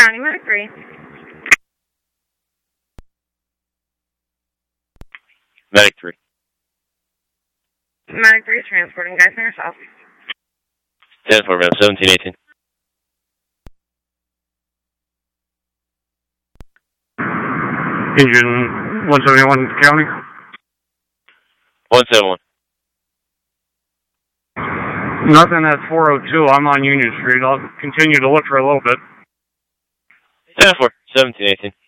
County, Medic 3. Medic 3. Medic 3 is transporting guys from yourself. 10-4, man. 1718. Engine 171 County. 171. Nothing at 402. I'm on Union Street. I'll continue to look for a little bit. 10-4, 1718.